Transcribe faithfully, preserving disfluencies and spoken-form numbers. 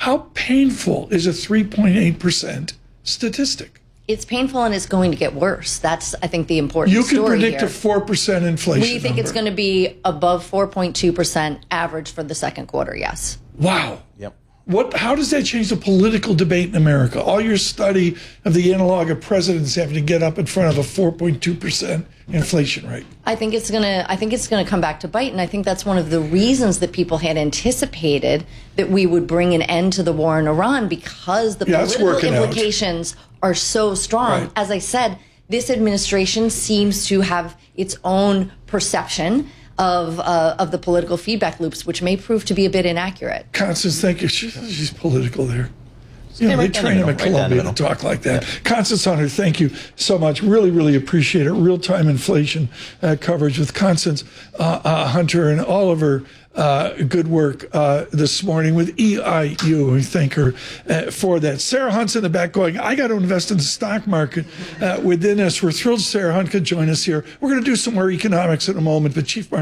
How painful is a three point eight percent statistic? It's painful, and it's going to get worse. That's, I think, the important You can story predict here. a four percent inflation We think number. it's going to be above four point two percent average for the second quarter, yes. Wow. Yep. What? How does that change the political debate in America? All your study of the analog of presidents having to get up in front of a four point two percent inflation rate. I think it's gonna. I think it's gonna come back to bite, and I think that's one of the reasons that people had anticipated that we would bring an end to the war in Iran, because the Yeah, it's political working out. implications are so strong. Right. As I said, this administration seems to have its own perception of uh, of the political feedback loops, which may prove to be a bit inaccurate. Constance, thank you. She, she's political there. You know, right they down the train him middle, at right down the Columbia to middle. talk like that. Constance Hunter, thank you so much. Really, really appreciate it. Real-time inflation uh, coverage with Constance uh, uh, Hunter and all of her uh, good work uh, this morning with E I U. We thank her uh, for that. Sarah Hunt's in the back going, I got to invest in the stock market uh, within us. We're thrilled Sarah Hunt could join us here. We're going to do some more economics in a moment, but Chief Martin